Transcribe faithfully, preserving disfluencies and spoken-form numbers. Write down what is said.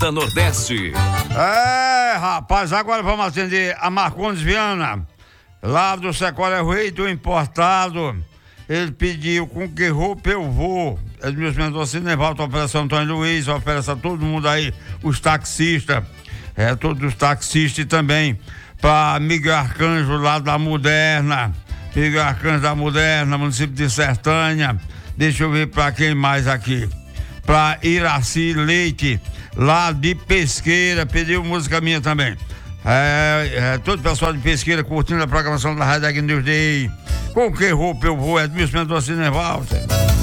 Rota Nordeste. É, rapaz, agora vamos atender a Marcondes Viana, lá do Sequoia Reito Importado. Ele pediu com que roupa eu vou. Edmilson Mendonça, Nevaldo, Operação Antônio Luiz, Operação todo mundo aí, os taxistas, é, todos os taxistas também. Para Miguel Arcanjo, lá da Moderna, Miguel Arcanjo da Moderna, município de Sertânia. Deixa eu ver para quem mais aqui. Para Iraci Leite, lá de Pesqueira, pediu música minha também. É, é, todo o pessoal de Pesqueira curtindo a programação da Rádio News Day. Com que roupa eu vou? Edmilson Mendonça, Nevaldo.